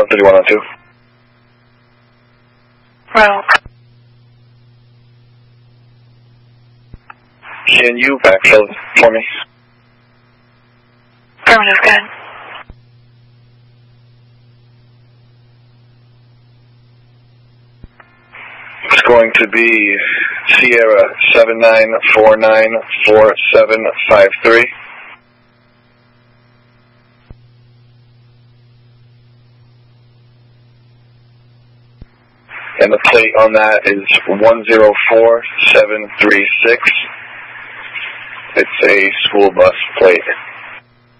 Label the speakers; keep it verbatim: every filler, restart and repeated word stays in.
Speaker 1: one three one oh two.
Speaker 2: Well.
Speaker 1: Can you backfill for me?
Speaker 2: Affirmative, good.
Speaker 1: It's going to be Sierra seven nine four nine four seven five three. And the plate on that is one zero four seven three six. It's a school bus plate.